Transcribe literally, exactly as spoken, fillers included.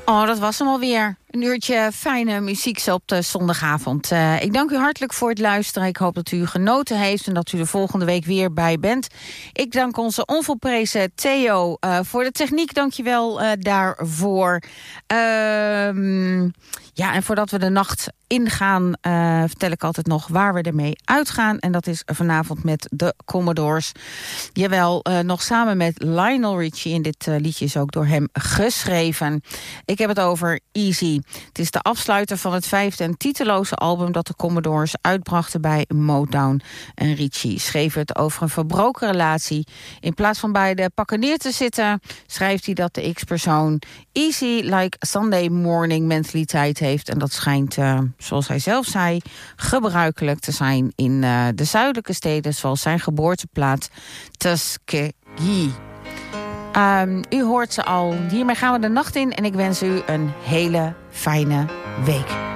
Oh, dat was hem alweer. Een uurtje fijne muziek zo op de zondagavond. Uh, ik dank u hartelijk voor het luisteren. Ik hoop dat u genoten heeft en dat u de volgende week weer bij bent. Ik dank onze onvolprezen Theo uh, voor de techniek. Dank je wel uh, daarvoor. Uh, ja, en voordat we de nacht ingaan, uh, vertel ik altijd nog waar we ermee uitgaan. En dat is vanavond met de Commodores. Jawel, uh, nog samen met Lionel Richie. En dit uh, liedje is ook door hem geschreven. Ik heb het over Easy. Het is de afsluiter van het vijfde en titeloze album dat de Commodores uitbrachten bij Motown. En Richie schreef het over een verbroken relatie. In plaats van bij de pakken neer te zitten, schrijft hij dat de X-persoon easy like Sunday morning mentaliteit heeft. En dat schijnt, uh, zoals hij zelf zei, gebruikelijk te zijn in uh, de zuidelijke steden, zoals zijn geboorteplaats Tuskegee. Um, u hoort ze al. Hiermee gaan we de nacht in en ik wens u een hele fijne week.